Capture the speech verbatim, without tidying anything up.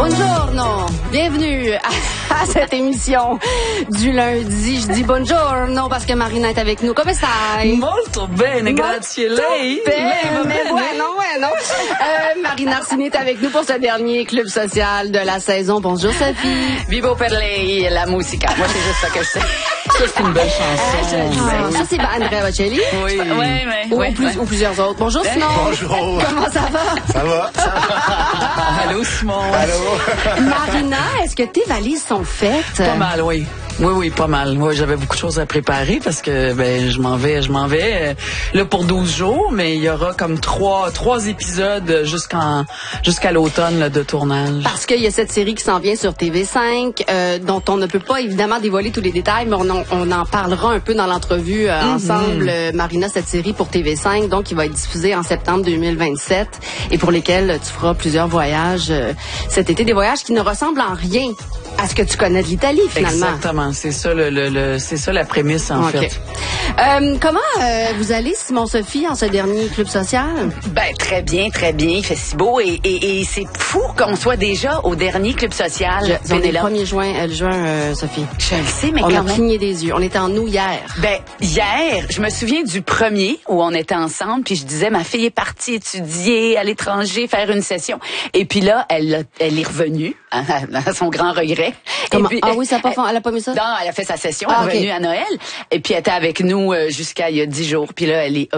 Buongiorno, bienvenue à, à cette émission du lundi. Je dis buongiorno parce que Marina est avec nous. Come stai? Molto bene, grazie lei. Bene, mais bueno, bueno. Euh, Marina Arsini est avec nous pour ce dernier club social de la saison. Bonjour Sophie. Vivo per lei la musica. Moi, c'est juste ça que je sais. Ça, c'est une belle chanson. Ah, ça, c'est Andrea Bocelli. Oui. Ouais, ouais, Ou, ouais, plus, ouais. ou plusieurs autres. Bonjour Simon. Bonjour. Comment ça va? Ça va? Allô, Simon. Allô? Marina, est-ce que tes valises sont faites? Pas mal, oui. Oui, oui, pas mal. Moi, j'avais beaucoup de choses à préparer parce que ben je m'en vais, je m'en vais euh, là pour douze jours, mais il y aura comme trois trois épisodes jusqu'en jusqu'à l'automne là, de tournage. Parce qu'il y a cette série qui s'en vient sur T V cinq, euh, dont on ne peut pas évidemment dévoiler tous les détails, mais on en, on en parlera un peu dans l'entrevue euh, mm-hmm. ensemble, euh, Marina, cette série pour T V cinq, donc qui va être diffusée en septembre deux mille vingt-sept et pour lesquels tu feras plusieurs voyages euh, cet été, des voyages qui ne ressemblent en rien à ce que tu connais de l'Italie finalement. Exactement, c'est ça le, le, le c'est ça la prémisse en okay. fait. Euh, comment euh, vous allez, Simon Sophie, en ce dernier club social? Ben très bien, très bien. Il fait si beau et, et, et c'est fou qu'on soit déjà au dernier club social. Je, on est le premier juin, euh, juin, euh, Sophie. Je le sais, mais on quand a même. cligné des yeux. On était en nous hier. Ben hier, je me souviens du premier où on était ensemble, puis je disais ma fille est partie étudier à l'étranger, faire une session, et puis là elle elle est revenue hein, à son grand regret. Comment? Et puis, ah oui, ça a pas fait, elle a pas mis ça? Non, elle a fait sa session, ah, elle est revenue okay. à Noël, et puis elle était avec nous euh, jusqu'à il y a dix jours, puis là elle est